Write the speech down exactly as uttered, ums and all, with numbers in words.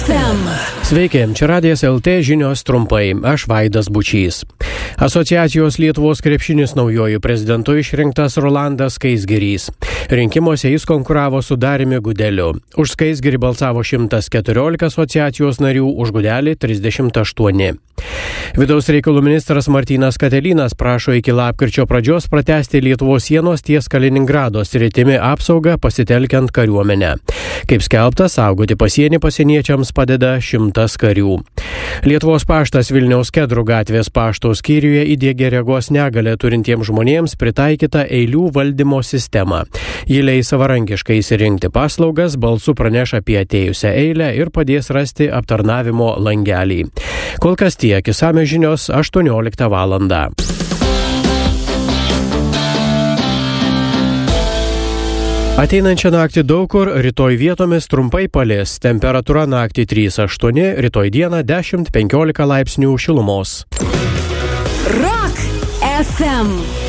F M. Sveiki, čia Radijas L T žinios trumpai, aš Vaidas Bučys. Asociacijos Lietuvos krepšinis naujoju prezidentu išrinktas Rolandas Skaisgirys. Rinkimuose jis konkuravo su Dariumi Gudeliu. Už Skaisgirį balsavo šimtas keturiolika asociacijos narių, už Gudelį trisdešimt aštuoni. Vidaus reikalų ministras Martynas Katelynas prašo iki lapkričio pradžios pratęsti Lietuvos sienos ties Kaliningrado sritimi apsaugą pasitelkiant kariuomenę. Kaip skelbta, saugoti pasienį pasieniečiams padeda šimtas karių. Lietuvos paštas Vilniaus Kedrų gatvės pašto skyriuje įdiegė regos negalią turintiems žmonėms pritaikytą eilių valdymo sistemą. Ji leis savarankiškai įsirinkti paslaugas, balsu praneš apie atėjusią eilę ir padės rasti aptarnavimo langelį. Kol kas tiek, išsamios žinios aštuonioliktą valandą. Ateinančią naktį daug kur, rytoj vietomis trumpai palis. Temperatūra naktį trys aštuoni, rytoj dieną dešimt penkiolika laipsnių šilumos. Rock F M.